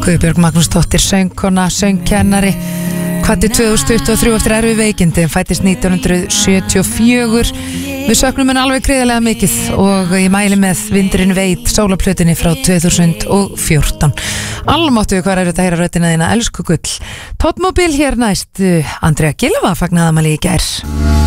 Guðbjörg Magnúsdóttir, söngkona, söngkennari, kvaddi 2023 eftir erfið veikindi, fæddist 1974. Við söknum henni alveg gríðarlega mikið og ég mæli með Vindurinn veit, sólarplötunni frá 2014. Almáttu, hvað er þetta að heyra röddina þína, elsku gull. Tóttmóbil hér næst, Andrea Gylfa fagnaði afmæli í gær.